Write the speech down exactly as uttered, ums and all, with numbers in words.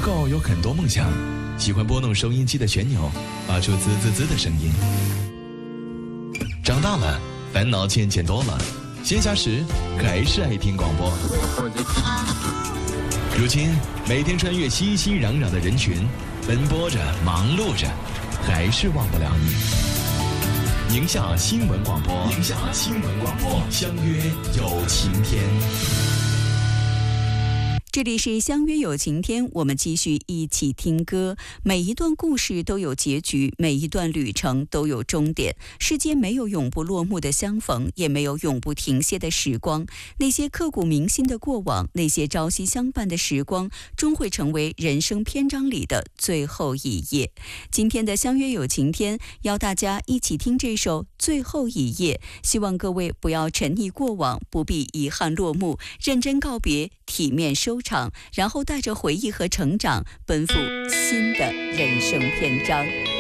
狗有很多梦想，喜欢拨弄收音机的旋钮，发出滋滋滋的声音。长大了，烦恼渐渐多了，闲暇时还是爱听广播。如今，每天穿越熙熙攘攘的人群，奔波着，忙碌着，还是忘不了你。宁夏新闻广播，宁夏新闻广播，相约有晴天。 这里是相约有晴天，我们继续一起听歌。每一段故事都有结局，每一段旅程都有终点。世间没有永不落幕的相逢，也没有永不停歇的时光。那些刻骨铭心的过往，那些朝夕相伴的时光，终会成为人生篇章里的最后一页。今天的相约有晴天，邀大家一起听这首《最后一页》，希望各位不要沉溺过往，不必遗憾落幕，认真告别，体面收场，然后带着回忆和成长，奔赴新的人生篇章。